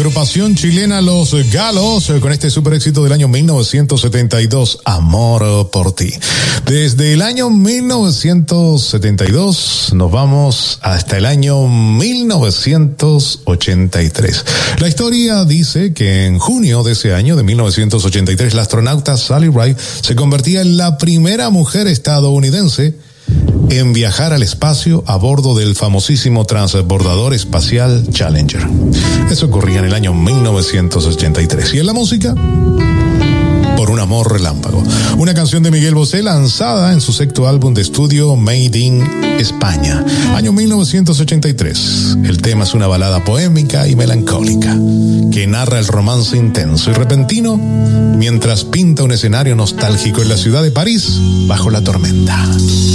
agrupación chilena Los Galos, con este super éxito del año 1972, Amor por ti. Desde el año 1972 nos vamos hasta el año 1983. La historia dice que en junio de ese año, de 1983, la astronauta Sally Ride se convertía en la primera mujer estadounidense en viajar al espacio a bordo del famosísimo transbordador espacial Challenger. Eso ocurría en el año 1983. ¿Y en la música? Por un amor relámpago. Una canción de Miguel Bosé lanzada en su sexto álbum de estudio Made in España, año 1983. El tema es una balada poémica y melancólica que narra el romance intenso y repentino mientras pinta un escenario nostálgico en la ciudad de París bajo la tormenta.